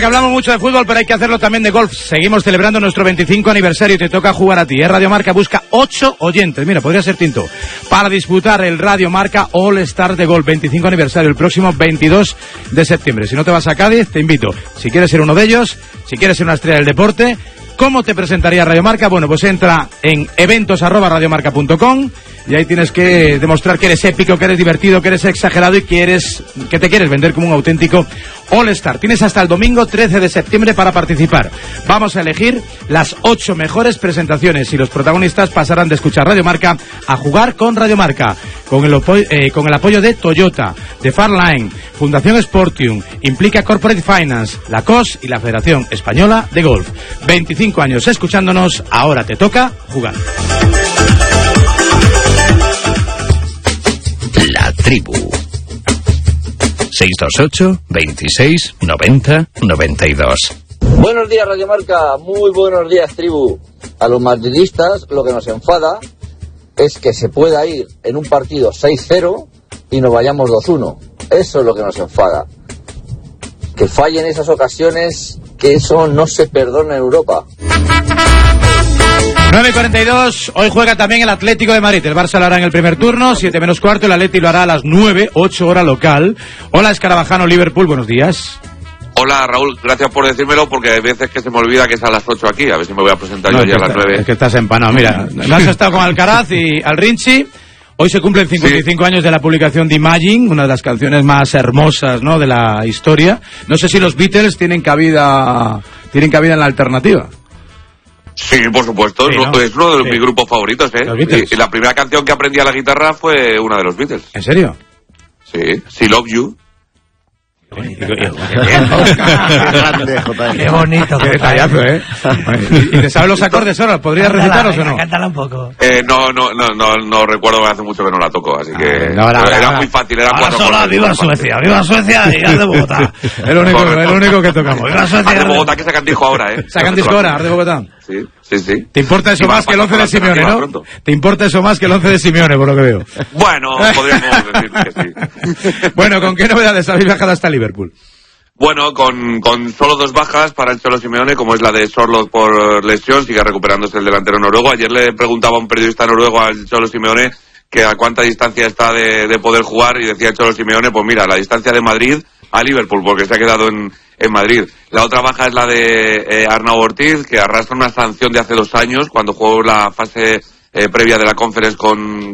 Marca, hablamos mucho de fútbol, pero hay que hacerlo también de golf. Seguimos celebrando nuestro 25 aniversario y te toca jugar a ti. Radio Marca busca 8 oyentes, mira, podría ser Tinto, para disputar el Radio Marca All Star de Golf 25 aniversario el próximo 22 de septiembre. Si no te vas a Cádiz, te invito. Si quieres ser uno de ellos, si quieres ser una estrella del deporte, ¿cómo te presentaría Radio Marca? Bueno, pues entra en eventos@radiomarca.com y ahí tienes que demostrar que eres épico, que eres divertido, que eres exagerado y que te quieres vender como un auténtico All-Star. Tienes hasta el domingo 13 de septiembre para participar. Vamos a elegir las 8 mejores presentaciones y los protagonistas pasarán de escuchar Radio Marca a jugar con Radio Marca, con el apoyo de Toyota, de Farline, Fundación Sportium, Implica Corporate Finance, la COS y la Federación Española de Golf. 25 años escuchándonos, ahora te toca jugar. La Tribu 628 26 90 92. Buenos días, Radio Marca. Muy buenos días, Tribu. A los madridistas lo que nos enfada es que se pueda ir en un partido 6-0 y nos vayamos 2-1. Eso es lo que nos enfada. Que fallen esas ocasiones, que eso no se perdona en Europa. 9:42, hoy juega también el Atlético de Madrid. El Barça lo hará en el primer turno, 7 menos cuarto, el Atleti lo hará a las 9, 8 hora local. Hola, Escarabajano, Liverpool, buenos días. Hola, Raúl, gracias por decírmelo, porque hay veces que se me olvida que es a las 8 aquí. A ver si me voy a presentar yo ya a las 9. Es que estás empanado, mira, no has estado con Alcaraz y Al-Rinchi. Hoy se cumplen 55 años de la publicación de Imagine, una de las canciones más hermosas, ¿no?, de la historia. No sé si los Beatles tienen cabida en la alternativa. Sí, por supuesto, sí, ¿no? Es uno de mis grupos favoritos, ¿eh? Y la primera canción que aprendí a la guitarra fue una de los Beatles. ¿En serio? Sí, She Love You. Qué bonito, qué detallazo, ¿eh? ¿Y te sabes los acordes ahora? ¿Podrías recitarlos o no? Cántala un poco. No recuerdo, hace mucho que no la toco, así que era muy fácil, eran 4 acordes. ¡Viva Suecia y Ar de Bogotá! Es lo único que tocamos. ¡Viva Suecia! Ar de Bogotá, que sacan disco ahora, ¿eh? ¿Sacan disco ahora, Ar de Bogotá? Sí. ¿Te importa eso más que el 11 de Simeone, no? Pronto. ¿Te importa eso más que el 11 de Simeone, por lo que veo? Bueno, podríamos decir que sí. Bueno, ¿con qué novedades habéis viajado hasta Liverpool? Bueno, con solo 2 bajas para el Cholo Simeone, como es la de Sorloth por lesión, sigue recuperándose el delantero noruego. Ayer le preguntaba a un periodista noruego al Cholo Simeone que a cuánta distancia está de poder jugar, y decía el Cholo Simeone, pues mira, la distancia de Madrid a Liverpool, porque se ha quedado en Madrid. La otra baja es la de Arnau Ortiz, que arrastra una sanción de hace 2 años, cuando jugó la fase previa de la Conference con